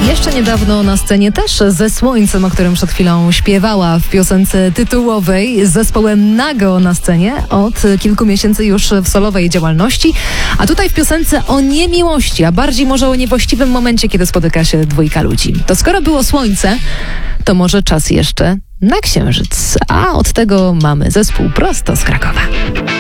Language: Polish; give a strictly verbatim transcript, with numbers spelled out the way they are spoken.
Jeszcze niedawno na scenie też ze Słońcem, o którym przed chwilą śpiewała w piosence tytułowej, z zespołem Nago na scenie, od kilku miesięcy już w solowej działalności, a tutaj w piosence o niemiłości, a bardziej może o niewłaściwym momencie, kiedy spotyka się dwójka ludzi. To skoro było Słońce, to może czas jeszcze na Księżyc, a od tego mamy zespół prosto z Krakowa.